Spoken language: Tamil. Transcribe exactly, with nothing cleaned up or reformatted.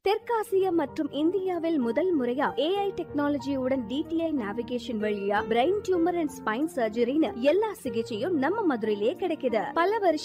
தெற்காசியா மற்றும் இந்தியாவில் முதல் முறையா ஏஐ டெக்னாலஜியுடன் டிடிஐ நேவிகேஷன் வழியா பிரெயின் டியூமர் அண்ட் ஸ்பைன் சர்ஜரின்னு எல்லா சிகிச்சையும் நம்ம மதுரையிலேயே கிடைக்குது. பல வருஷ